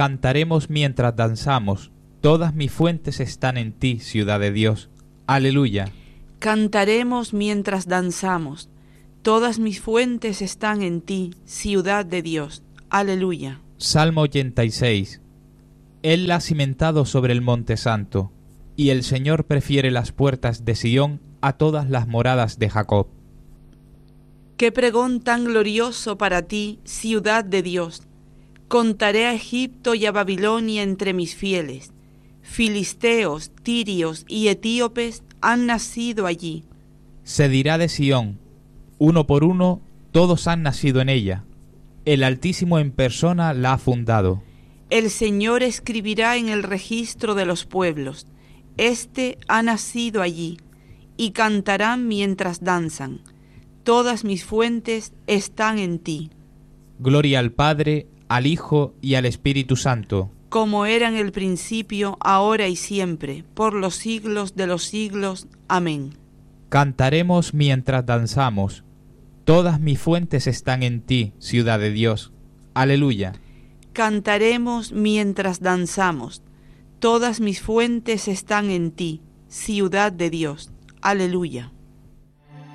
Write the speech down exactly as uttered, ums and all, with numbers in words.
Cantaremos mientras danzamos, todas mis fuentes están en ti, ciudad de Dios. Aleluya. Cantaremos mientras danzamos, todas mis fuentes están en ti, ciudad de Dios. Aleluya. Salmo ochenta y seis. Él la ha cimentado sobre el monte santo, y el Señor prefiere las puertas de Sión a todas las moradas de Jacob. Qué pregón tan glorioso para ti, ciudad de Dios. Contaré a Egipto y a Babilonia entre mis fieles. Filisteos, tirios y etíopes han nacido allí. Se dirá de Sión, uno por uno, todos han nacido en ella. El Altísimo en persona la ha fundado. El Señor escribirá en el registro de los pueblos. Este ha nacido allí, y cantarán mientras danzan. Todas mis fuentes están en ti. Gloria al Padre, al Hijo y al Espíritu Santo. Como era en el principio, ahora y siempre, por los siglos de los siglos. Amén. Cantaremos mientras danzamos. Todas mis fuentes están en ti, ciudad de Dios. Aleluya. Cantaremos mientras danzamos. Todas mis fuentes están en ti, ciudad de Dios. Aleluya.